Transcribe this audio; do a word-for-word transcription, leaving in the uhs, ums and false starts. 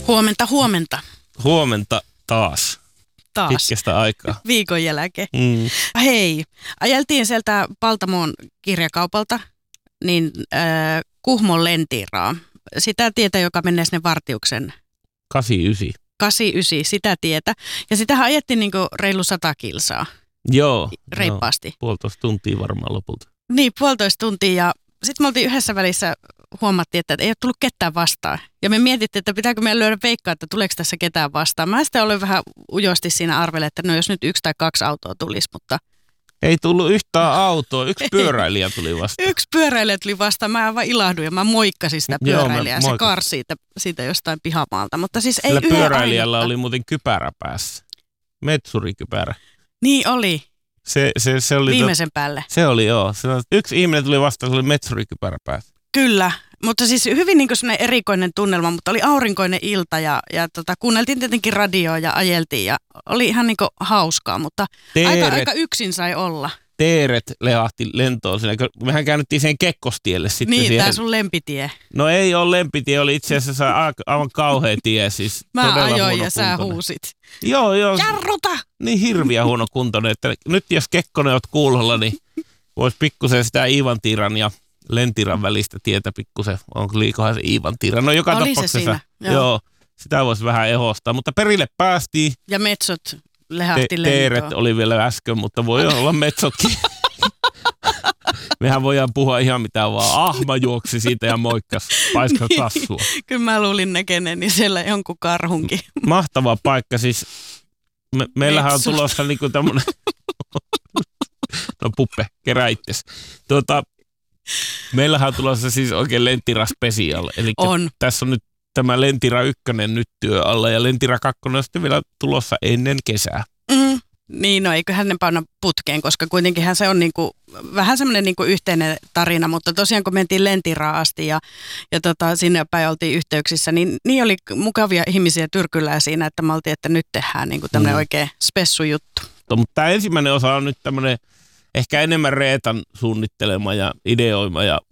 Huomenta, huomenta. Huomenta taas. Taas. Pitkästä aikaa. Viikon jälkeen. Mm. Hei, ajeltiin sieltä Paltamoon kirjakaupalta niin äh, Kuhmon Lentiraa. Sitä tietä, joka menee sinne Vartiuksen kahdeksankymmentäyhdeksän. kahdeksankymmentäyhdeksän, sitä tietä. Ja sitähän ajettiin niinku reilu sata kilsaa. Joo. Reippaasti. Joo, puolitoista tuntia varmaan lopulta. Niin, puolitoista tuntia ja sitten me oltiin yhdessä välissä, huomattiin, että ei ole tullut ketään vastaan. Ja me mietittiin, että pitääkö meidän lyödä veikkaa, että tuleeko tässä ketään vastaan. Mä sitten olin vähän ujosti siinä arvelle, että no jos nyt yksi tai kaksi autoa tulisi, mutta... Ei tullut yhtään autoa, yksi pyöräilijä tuli vastaan. Yksi pyöräilijä tuli vastaan, mä aivan ilahduin ja mä moikkasin sitä pyöräilijää. Joo, se karsi siitä, siitä jostain pihamaalta, mutta siis ei sillä yhden pyöräilijällä ainutta. Oli muuten kypärä päässä, metsurikypärä. Niin oli. Se, se, se oli Viimeisen tot... päälle. Se oli joo. Se, yksi ihminen tuli vastaan, se oli metsurikypärä päässä. Kyllä, mutta siis hyvin niin kuin sellainen erikoinen tunnelma, mutta oli aurinkoinen ilta ja, ja tota, kuunneltiin tietenkin radioa ja ajeltiin ja oli ihan niin kuin hauskaa, mutta aika, aika yksin sai olla. Teeret lehahti lentoon siinä. Mehän käännyttiin sen Kekkostielle sitten. Niin, siihen. tää sun lempitie. No ei ole lempitie, oli itse asiassa aivan kauhea tie. Siis mä ajoin ja sä huusit. Joo, joo. Jarruta! Niin hirviä huono kuntoinen, että nyt jos Kekkonen oot kuulolla, niin vois pikkusen sitä Iivantiiran ja Lentiran välistä tietä pikkusen. Onko liikohan se Iivantiira? No joka oli tapauksessa. Se siinä, joo. joo. Sitä voisi vähän ehostaa, mutta perille päästiin. Ja metsot lehahti Te- lentoon. Teeret oli vielä äsken, mutta voi olla metsotkin. Mehän voidaan puhua ihan mitä vaan. Ahma juoksi siitä ja moikkas, paiskas niin, tassua. Kyllä mä luulin näkeneeni siellä jonkun karhunkin. Mahtava paikka siis. Me, meillähän Metso. on tulossa niinku tämmönen, no puppe, kerää itses. Tuota, meillähän on tulossa siis oikein Lentira special. Eli on. Tässä on nyt tämä Lentira ykkönen nyt työ alla ja Lentira kakkonen on sitten vielä tulossa ennen kesää. Mm. Niin, no eiköhän ne panna putkeen, koska kuitenkinhän se on niinku, vähän semmoinen niinku yhteinen tarina, mutta tosiaan kun mentiin Lentiraan asti ja, ja tota, sinne päin oltiin yhteyksissä, niin, niin oli mukavia ihmisiä tyrkyllään siinä, että me oltiin, että nyt tehdään niinku tämmöinen mm. oikein spessujuttu. Mutta tämä ensimmäinen osa on nyt tämmöinen ehkä enemmän Reetan suunnittelema ja ideoima ja